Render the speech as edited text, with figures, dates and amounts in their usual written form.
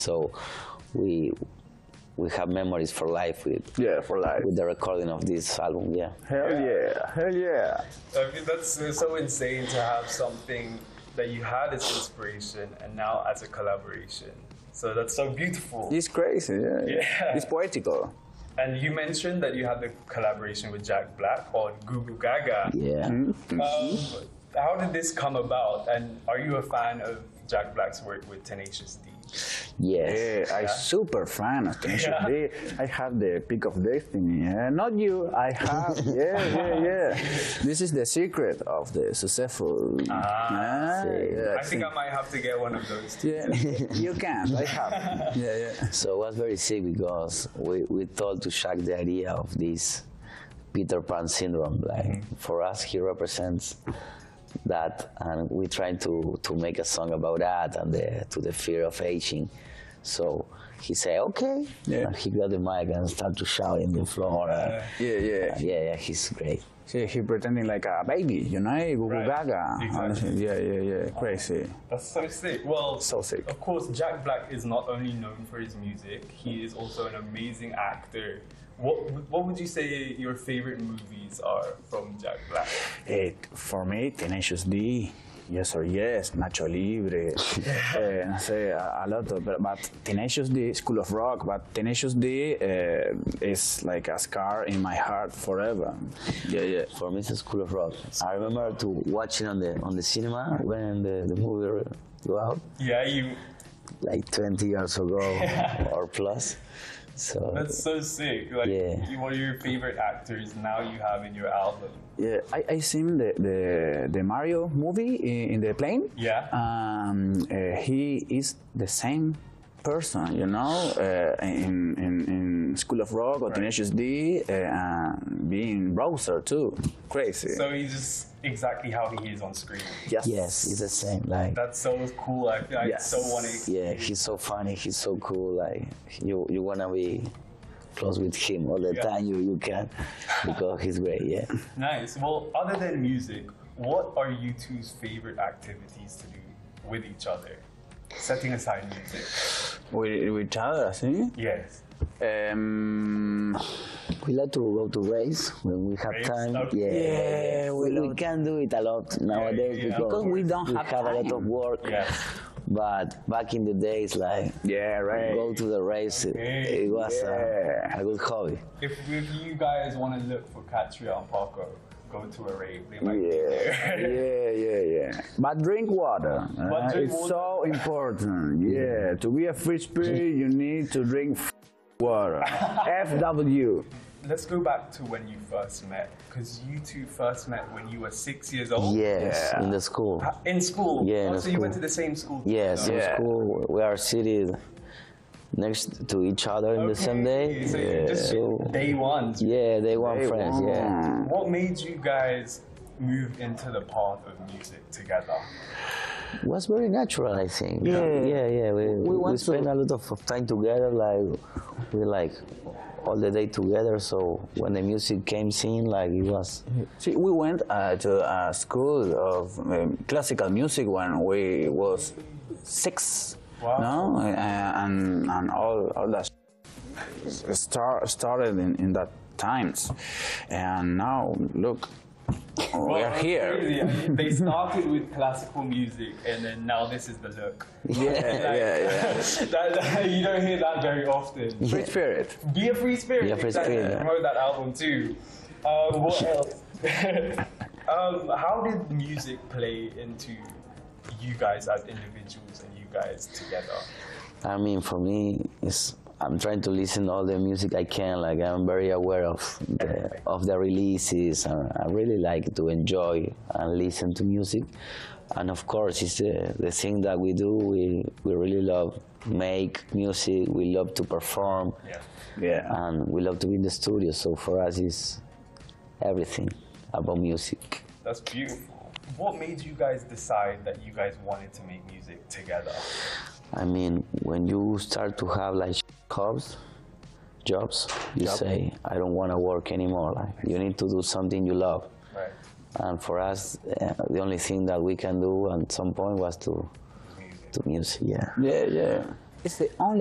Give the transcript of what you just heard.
So we we have memories for life for life. with the recording of this album. Yeah. Hell yeah, hell yeah. I mean, that's so insane to have something that you had as inspiration and now as a collaboration. So that's so beautiful. It's crazy, yeah. Yeah. It's poetical. And you mentioned that you had the collaboration with Jack Black on Goo Goo Gaga. Yeah. How did this come about? And are you a fan of Jack Black's work with Tenacious D? Yes. Yeah, I'm super fan of Tenacious D. I have the Peak of Destiny. Not you, I have. Yeah. This is the secret of the successful. I think I might have to get one of those too. Yeah, you can. I have. Yeah. So it was very sick because we told to Shaq the idea of this Peter Pan syndrome. Like for us, he represents that, and we trying to make a song about that and the fear of aging. So he said, okay. Yeah. And he got the mic and started to shout in the floor. Yeah, he's great. See, he pretending like a baby, you know, Goo Goo Gaga. Exactly. Yeah, crazy. That's so sick. Well, So sick. Of course, Jack Black is not only known for his music, he is also an amazing actor. What would you say your favorite movies are from Jack Black? For me, Tenacious D, Yes or Yes, Nacho Libre, no sé, a lot of, but Tenacious D, School of Rock, but Tenacious D is like a scar in my heart forever. Yeah. For me, it's a School of Rock. I remember to watching on the cinema when the movie go out, Yeah, you. like 20 years ago or plus. So That's so sick. Like, one of your favorite actors now you have in your album. Yeah, I seen the Mario movie in the plane. Yeah. He is the same person, you know, in School of Rock or Tenacious D, and being Browser too. Crazy. So he's just exactly how he is on screen. yes, it's the same. Like That's so cool. I feel like Yes. so want to. yeah, he's so funny. He's so cool. Like you wanna be close with him all the time. You can because he's great. Yeah. Nice. Well, other than music, what are you two's favorite activities to do with each other? Setting aside music. With each other, see? Yes. We like to go to race when we have Race? time. Okay. Yeah, we can't do it a lot nowadays yeah. because we don't we have a lot time. of work. Yeah. But back in the days, like Yeah, right. go to the race, Okay. it was Yeah. a good hobby. If you guys want to look for Katria and Paco, go to a rave. They might be there. Yeah. But drink water. But drink it's water. so important. Yeah. To be a free spirit, you need to drink water. FW. Let's go back to when you first met, because you two first met when you were 6 years old. Yes, Yeah. in the school. In school. Yeah, in Oh, the so you went to school. the same school. Yes, in Yeah. school we are seated next to each other in the same day. So you just So day ones. yeah, they were Day friends. Yeah. one. What made you guys move into the path of music together? It was very natural, I think. Yeah. We want spent a lot of time together. Like we like all the day together. So when the music came in, like it was. See, we went to a school of classical music when we was 6. Wow. No, and all that started in that times, and now look, we are that's here. crazy. I mean, they started with classical music, and then now this is the look. Yeah. You don't hear that very often. Free spirit. Be a free spirit. Be a free Exactly. spirit, yeah. Promote that album too. What else? How did music play into you guys as individuals and you guys together? I mean, for me, I'm trying to listen all the music I can. Like I'm very aware of the releases, and I really like to enjoy and listen to music. And of course, it's the thing that we do. We really love make music. We love to perform, Yeah. and we love to be in the studio. So for us, it's everything about music. That's beautiful. What made you guys decide that you guys wanted to make music together? I mean, when you start to have like jobs, you say, I don't want to work anymore. Like, you need to do something you love. Right. And for us, the only thing that we can do at some point was to music. Yeah. Yeah. It's the only